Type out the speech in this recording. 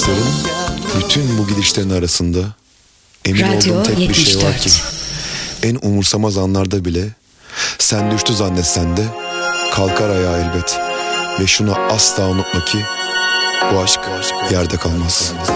Bakışların bütün bu gidişlerin arasında emin Radyo olduğum tek bir şey var ki 74. en umursamaz anlarda bile sen düştü zannetsen de kalkar ayağa elbet. Ve şunu asla unutma ki bu aşk yerde kalmaz.